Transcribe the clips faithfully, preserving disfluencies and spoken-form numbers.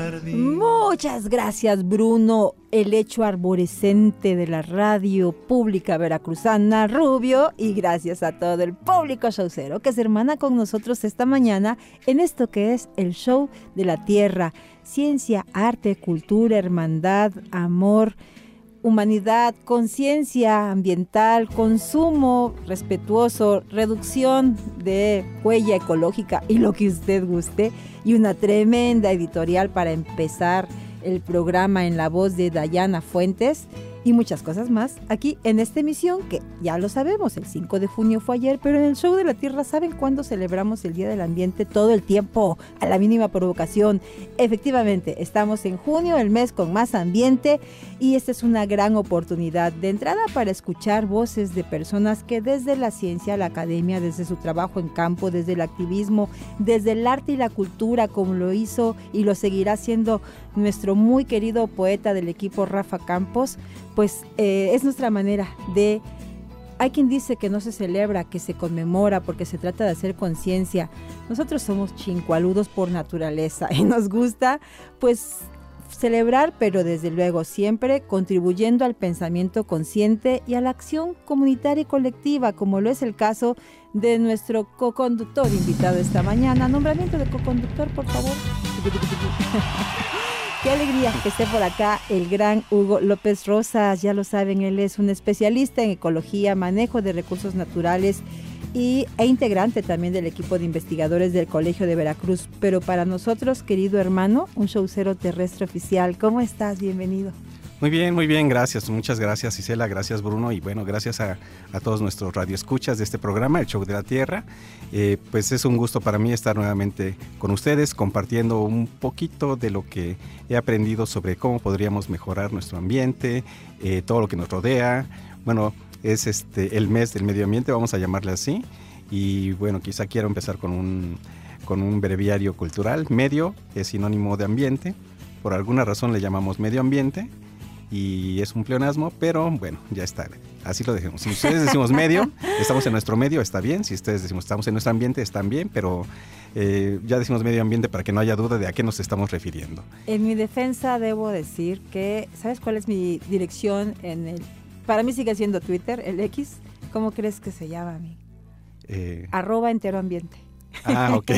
jardín. Muchas gracias, Bruno, el hecho arborescente de la radio pública veracruzana, Rubio, y gracias a todo el público showcero que se hermana con nosotros esta mañana en esto que es el Show de la Tierra. Ciencia, arte, cultura, hermandad, amor, humanidad, conciencia ambiental, consumo respetuoso, reducción de huella ecológica y lo que usted guste, y una tremenda editorial para empezar el programa en la voz de Dayana Fuentes y muchas cosas más aquí en esta emisión que ya lo sabemos, el cinco de junio fue ayer, pero en el Show de la Tierra, ¿saben cuándo celebramos el Día del Ambiente? Todo el tiempo, a la mínima provocación. Efectivamente, estamos en junio, el mes con más ambiente, y esta es una gran oportunidad de entrada para escuchar voces de personas que desde la ciencia, la academia, desde su trabajo en campo, desde el activismo, desde el arte y la cultura, como lo hizo y lo seguirá haciendo nuestro muy querido poeta del equipo Rafa Campos, pues eh, es nuestra manera de... Hay quien dice que no se celebra, que se conmemora porque se trata de hacer conciencia. Nosotros somos chincualudos por naturaleza y nos gusta pues celebrar, pero desde luego siempre contribuyendo al pensamiento consciente y a la acción comunitaria y colectiva, como lo es el caso de nuestro coconductor invitado esta mañana. Nombramiento de coconductor, por favor. Qué alegría que esté por acá el gran Hugo López Rosas. Ya lo saben, él es un especialista en ecología, manejo de recursos naturales y, e integrante también del equipo de investigadores del Colegio de Veracruz. Pero para nosotros, querido hermano, un showcero terrestre oficial. ¿Cómo estás? Bienvenido. Muy bien, muy bien, gracias. Muchas gracias, Isela, gracias, Bruno, y bueno, gracias a, a todos nuestros radioescuchas de este programa, el Show de la Tierra. Eh, pues es un gusto para mí estar nuevamente con ustedes, compartiendo un poquito de lo que he aprendido sobre cómo podríamos mejorar nuestro ambiente, eh, todo lo que nos rodea. Bueno, es este el mes del medio ambiente, vamos a llamarle así, y bueno, quizá quiero empezar con un, con un breviario cultural. Medio es sinónimo de ambiente, por alguna razón le llamamos medio ambiente, y es un pleonasmo, pero bueno, ya está, así lo dejemos. Si ustedes decimos medio, estamos en nuestro medio, está bien. Si ustedes decimos estamos en nuestro ambiente, están bien, pero eh, ya decimos medio ambiente para que no haya duda de a qué nos estamos refiriendo. En mi defensa debo decir que, ¿sabes cuál es mi dirección? En el, para mí sigue siendo Twitter, el X. ¿Cómo crees que se llama a mí? Eh, Arroba entero ambiente. Ah, ok.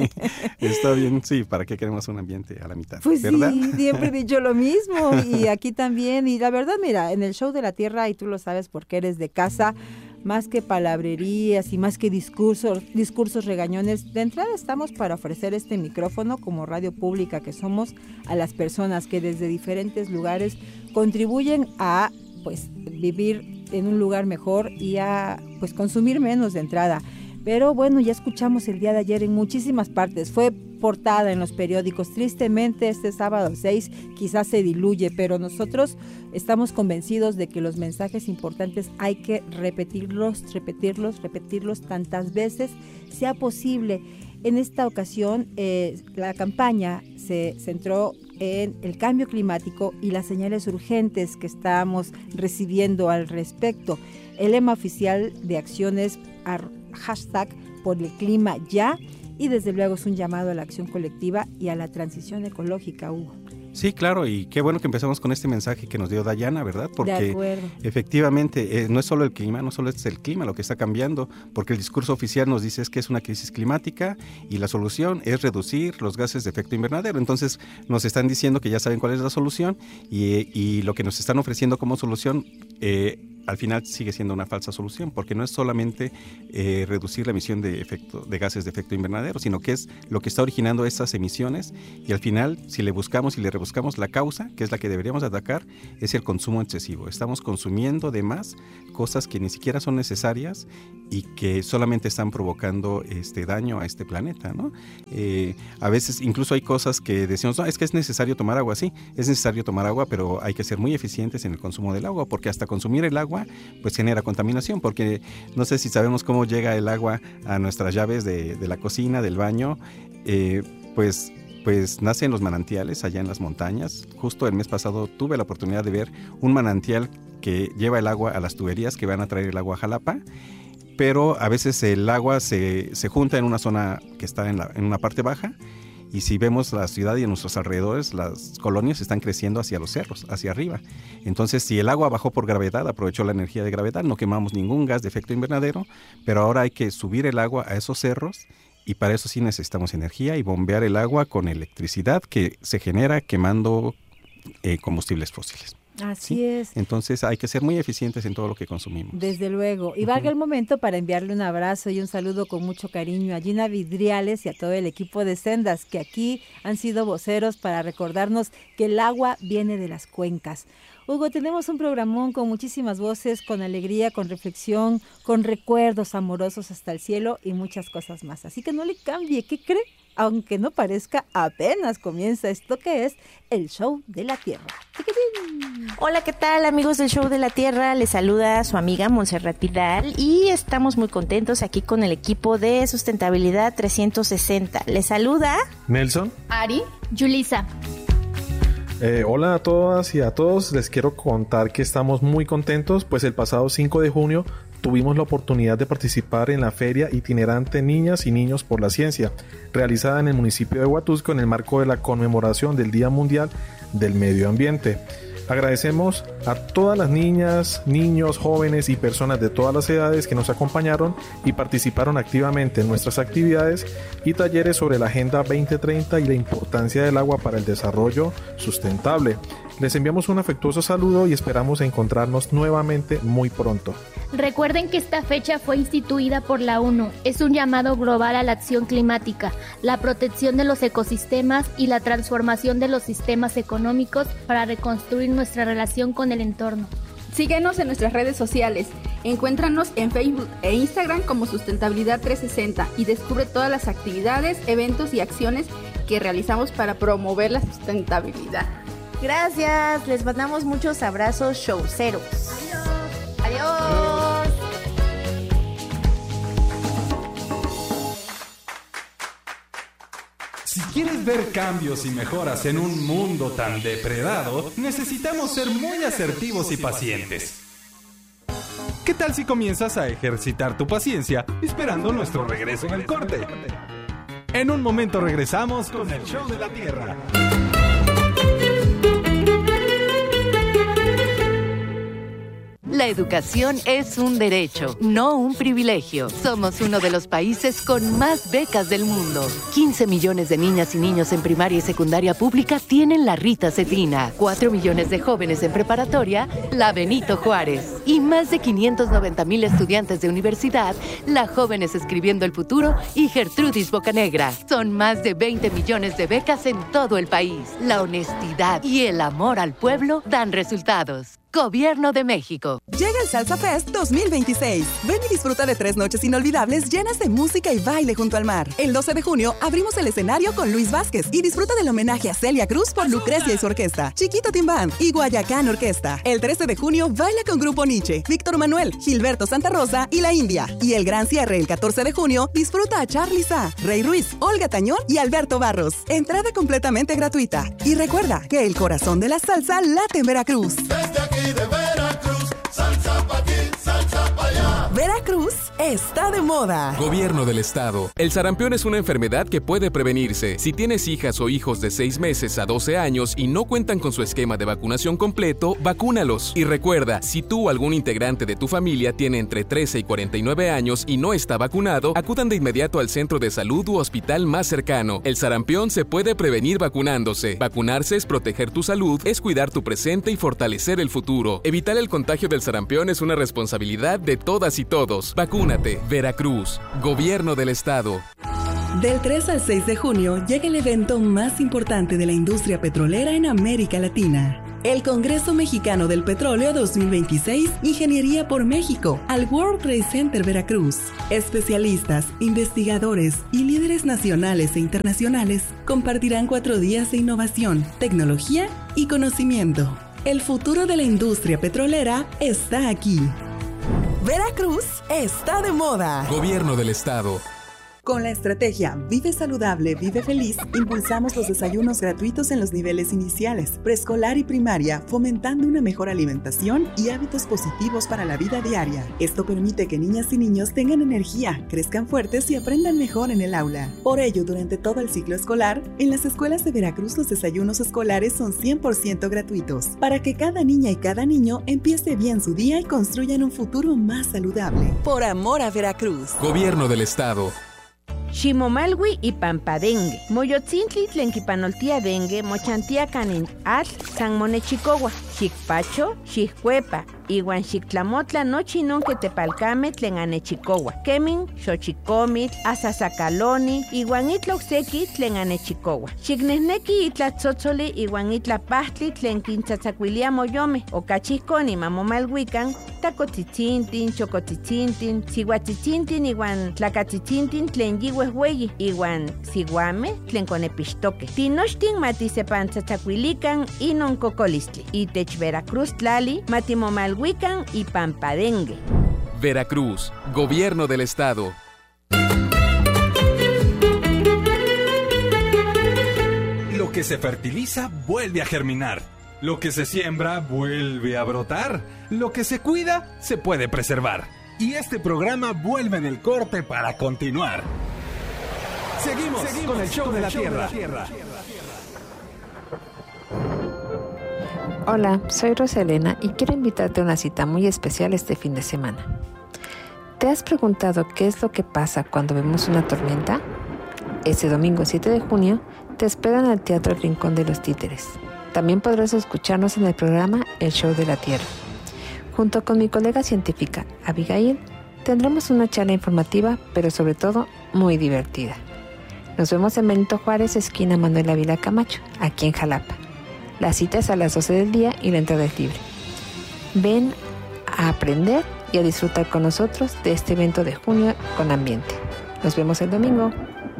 Está bien, sí, ¿para qué queremos un ambiente a la mitad? Pues ¿verdad? Sí, siempre he dicho lo mismo, y aquí también, y la verdad, mira, en el Show de la Tierra, y tú lo sabes porque eres de casa, más que palabrerías y más que discursos, discursos regañones, de entrada estamos para ofrecer este micrófono como radio pública que somos a las personas que desde diferentes lugares contribuyen a pues vivir en un lugar mejor y a pues consumir menos de entrada. Pero bueno, ya escuchamos el día de ayer en muchísimas partes, fue portada en los periódicos. Tristemente este sábado seis quizás se diluye, pero nosotros estamos convencidos de que los mensajes importantes hay que repetirlos, repetirlos, repetirlos tantas veces sea posible. En esta ocasión eh, la campaña se centró en el cambio climático y las señales urgentes que estamos recibiendo al respecto. El lema oficial de acciones hashtag por el clima ya, y desde luego es un llamado a la acción colectiva y a la transición ecológica, Hugo. Sí, claro, y qué bueno que empezamos con este mensaje que nos dio Dayana, ¿verdad? Porque acuerdo. efectivamente eh, no es solo el clima, no solo es el clima lo que está cambiando, porque el discurso oficial nos dice es que es una crisis climática y la solución es reducir los gases de efecto invernadero. Entonces nos están diciendo que ya saben cuál es la solución, y, y lo que nos están ofreciendo como solución eh, al final sigue siendo una falsa solución, porque no es solamente eh, reducir la emisión de, efecto, de gases de efecto invernadero, sino que es lo que está originando esas emisiones, y al final, si le buscamos y le rebuscamos la causa, que es la que deberíamos atacar, es el consumo excesivo. Estamos consumiendo de más cosas que ni siquiera son necesarias y que solamente están provocando este daño a este planeta, ¿no? Eh, a veces incluso hay cosas que decimos, no, es que es necesario tomar agua. Sí, es necesario tomar agua, pero hay que ser muy eficientes en el consumo del agua, porque hasta consumir el agua pues genera contaminación, porque no sé si sabemos cómo llega el agua a nuestras llaves de, de la cocina, del baño, eh, pues pues nace en los manantiales allá en las montañas. Justo el mes pasado tuve la oportunidad de ver un manantial que lleva el agua a las tuberías que van a traer el agua a Jalapa, pero a veces el agua se, se junta en una zona que está en, la, en una parte baja, Y si vemos la ciudad y en nuestros alrededores, las colonias están creciendo hacia los cerros, hacia arriba. Entonces, si el agua bajó por gravedad, aprovechó la energía de gravedad, no quemamos ningún gas de efecto invernadero, pero ahora hay que subir el agua a esos cerros y para eso sí necesitamos energía y bombear el agua con electricidad que se genera quemando eh, combustibles fósiles. Así ¿sí? es. Entonces hay que ser muy eficientes en todo lo que consumimos. Desde luego. Y valga uh-huh. el momento para enviarle un abrazo y un saludo con mucho cariño a Gina Vidriales y a todo el equipo de Sendas, que aquí han sido voceros para recordarnos que el agua viene de las cuencas. Hugo, tenemos un programón con muchísimas voces, con alegría, con reflexión, con recuerdos amorosos hasta el cielo y muchas cosas más. Así que no le cambie, ¿qué cree? Aunque no parezca, apenas comienza esto que es el Show de la Tierra. ¡Tiquitín! Hola, ¿qué tal, amigos del Show de la Tierra? Les saluda su amiga Montserrat Vidal y estamos muy contentos aquí con el equipo de Sustentabilidad trescientos sesenta. Les saluda Nelson, Ari, Yulisa. Eh, hola a todas y a todos, les quiero contar que estamos muy contentos, pues el pasado cinco de junio tuvimos la oportunidad de participar en la Feria Itinerante Niñas y Niños por la Ciencia, realizada en el municipio de Huatusco en el marco de la conmemoración del Día Mundial del Medio Ambiente. Agradecemos a todas las niñas, niños, jóvenes y personas de todas las edades que nos acompañaron y participaron activamente en nuestras actividades y talleres sobre la Agenda veinte treinta y la importancia del agua para el desarrollo sustentable. Les enviamos un afectuoso saludo y esperamos encontrarnos nuevamente muy pronto. Recuerden que esta fecha fue instituida por la ONU. Es un llamado global a la acción climática, la protección de los ecosistemas y la transformación de los sistemas económicos para reconstruir nuestra relación con el entorno. Síguenos en nuestras redes sociales. Encuéntranos en Facebook e Instagram como Sustentabilidad trescientos sesenta y descubre todas las actividades, eventos y acciones que realizamos para promover la sustentabilidad. Gracias, les mandamos muchos abrazos showceros. Adiós. Adiós. Si quieres ver cambios y mejoras en un mundo tan depredado, necesitamos ser muy asertivos y pacientes. ¿Qué tal si comienzas a ejercitar tu paciencia esperando nuestro regreso en el corte? En un momento regresamos con el Show de la Tierra. La educación es un derecho, no un privilegio. Somos uno de los países con más becas del mundo. quince millones de niñas y niños en primaria y secundaria pública tienen la Rita Cetina. cuatro millones de jóvenes en preparatoria, la Benito Juárez. Y más de quinientos noventa mil estudiantes de universidad, la Jóvenes Escribiendo el Futuro y Gertrudis Bocanegra. Son más de veinte millones de becas en todo el país. La honestidad y el amor al pueblo dan resultados. Gobierno de México. Llega el Salsa Fest dos mil veintiséis. Ven y disfruta de tres noches inolvidables llenas de música y baile junto al mar. El doce de junio abrimos el escenario con Luis Vázquez y disfruta del homenaje a Celia Cruz por Lucrecia y su orquesta, Chiquito Team Band y Guayacán Orquesta. El trece de junio baila con Grupo Nietzsche, Víctor Manuel, Gilberto Santa Rosa y La India. Y el gran cierre el catorce de junio disfruta a Charly Sa, Rey Ruiz, Olga Tañón y Alberto Barros. Entrada completamente gratuita. Y recuerda que el corazón de la salsa late en Veracruz. Desde aquí de Veracruz, salsa pa' aquí, salsa pa' allá. Veracruz está de moda. Gobierno del Estado. El sarampión es una enfermedad que puede prevenirse. Si tienes hijas o hijos de seis meses a doce años y no cuentan con su esquema de vacunación completo, vacúnalos. Y recuerda, si tú o algún integrante de tu familia tiene entre trece y cuarenta y nueve años y no está vacunado, acudan de inmediato al centro de salud u hospital más cercano. El sarampión se puede prevenir vacunándose. Vacunarse es proteger tu salud, es cuidar tu presente y fortalecer el futuro. Evitar el contagio del sarampión es una responsabilidad de todas y todos. Vacúnate. Veracruz. Gobierno del Estado. Del tres al seis de junio llega el evento más importante de la industria petrolera en América Latina. El Congreso Mexicano del Petróleo dos mil veintiséis, Ingeniería por México, al World Trade Center Veracruz. Especialistas, investigadores y líderes nacionales e internacionales compartirán cuatro días de innovación, tecnología y conocimiento. El futuro de la industria petrolera está aquí. Veracruz está de moda. Gobierno del Estado. Con la estrategia Vive Saludable, Vive Feliz, impulsamos los desayunos gratuitos en los niveles iniciales, preescolar y primaria, fomentando una mejor alimentación y hábitos positivos para la vida diaria. Esto permite que niñas y niños tengan energía, crezcan fuertes y aprendan mejor en el aula. Por ello, durante todo el ciclo escolar, en las escuelas de Veracruz los desayunos escolares son cien por ciento gratuitos, para que cada niña y cada niño empiece bien su día y construyan un futuro más saludable. Por amor a Veracruz. Gobierno del Estado. Ximomalwi y Pampadengue. Moyotzintli tlenquipanoltia dengue, mochantia canin atl, san monechicowa, xicpacho, xiccuepa, iwan xictlamotla nochi non que tepalcame tlen anechicowa. Kemin, xochicomitl, asasacaloni, iwan itla ocseki tlen anechicowa. Xicnehneki itla tzotzoli iwan itla pahtli tlen quintzatzacuilia moyome, okachihconi mamomalhuican, tacotzitzinthin, chocotzitzinthin, sihuatzitzinthin iwan tlacatzitzintin tlen yihuehueyi, iwan sihuame tlen conepixtoque. Tinochtin matisepantzatzacuilican inon cocolistli. Itech Veracruz tlali matimomalhuican y Pampadengue. Veracruz, Gobierno del Estado. Lo que se fertiliza vuelve a germinar. Lo que se siembra vuelve a brotar. Lo que se cuida se puede preservar. Y este programa vuelve del corte para continuar. Seguimos, Seguimos con el show, con de, la show de la Tierra. Hola, soy Rosalena y quiero invitarte a una cita muy especial este fin de semana. ¿Te has preguntado qué es lo que pasa cuando vemos una tormenta? Este domingo siete de junio te esperan al Teatro Rincón de los Títeres. También podrás escucharnos en el programa El Show de la Tierra. Junto con mi colega científica Abigail, tendremos una charla informativa, pero sobre todo muy divertida. Nos vemos en Benito Juárez, esquina Manuel Ávila Camacho, aquí en Jalapa. La cita es a las doce del día y la entrada es libre. Ven a aprender y a disfrutar con nosotros de este evento de junio con ambiente. Nos vemos el domingo.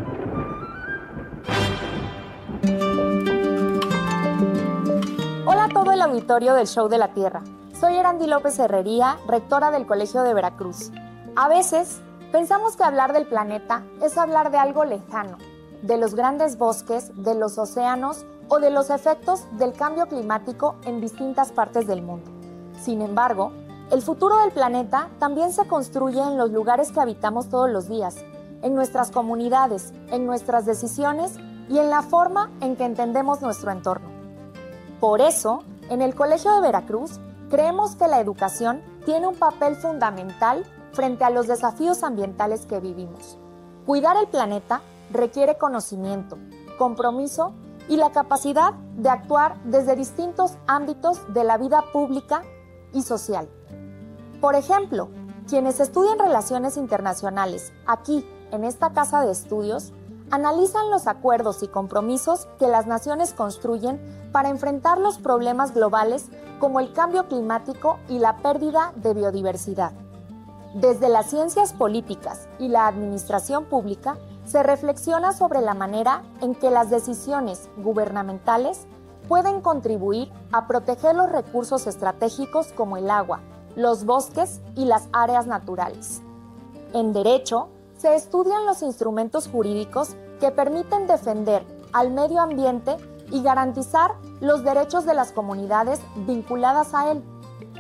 Hola a todo el auditorio del Show de la Tierra. Soy Erandi López Herrería, rectora del Colegio de Veracruz. A veces pensamos que hablar del planeta es hablar de algo lejano, de los grandes bosques, de los océanos o de los efectos del cambio climático en distintas partes del mundo. Sin embargo, el futuro del planeta también se construye en los lugares que habitamos todos los días, en nuestras comunidades, en nuestras decisiones y en la forma en que entendemos nuestro entorno. Por eso, en el Colegio de Veracruz, creemos que la educación tiene un papel fundamental frente a los desafíos ambientales que vivimos. Cuidar el planeta requiere conocimiento, compromiso y la capacidad de actuar desde distintos ámbitos de la vida pública y social. Por ejemplo, quienes estudian relaciones internacionales aquí, en esta casa de estudios, analizan los acuerdos y compromisos que las naciones construyen para enfrentar los problemas globales como el cambio climático y la pérdida de biodiversidad. Desde las ciencias políticas y la administración pública, se reflexiona sobre la manera en que las decisiones gubernamentales pueden contribuir a proteger los recursos estratégicos como el agua, los bosques y las áreas naturales. En Derecho, se estudian los instrumentos jurídicos que permiten defender al medio ambiente y garantizar los derechos de las comunidades vinculadas a él.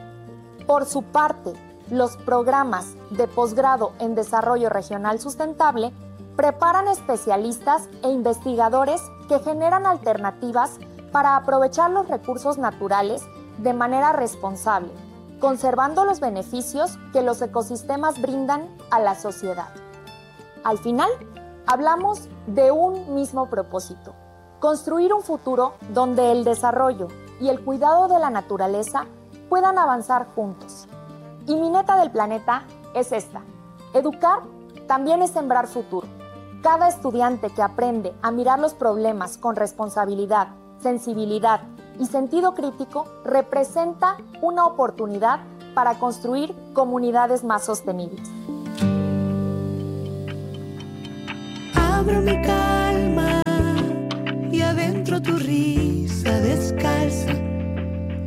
Por su parte, los programas de posgrado en Desarrollo Regional Sustentable preparan especialistas e investigadores que generan alternativas para aprovechar los recursos naturales de manera responsable, conservando los beneficios que los ecosistemas brindan a la sociedad. Al final, hablamos de un mismo propósito: construir un futuro donde el desarrollo y el cuidado de la naturaleza puedan avanzar juntos. Y mi meta del planeta es esta: educar también es sembrar futuro. Cada estudiante que aprende a mirar los problemas con responsabilidad, sensibilidad y sentido crítico representa una oportunidad para construir comunidades más sostenibles. Abro mi casa.